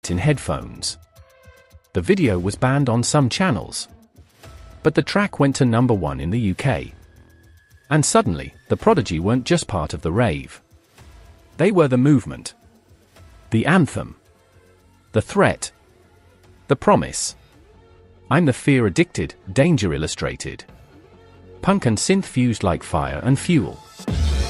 in headphones. The video was banned on some channels, but the track went to #1 in the UK. And suddenly, the Prodigy weren't just part of the rave. They were the movement, the anthem, the threat, the promise. I'm the fear-addicted, danger illustrated. Punk and synth fused like fire and fuel.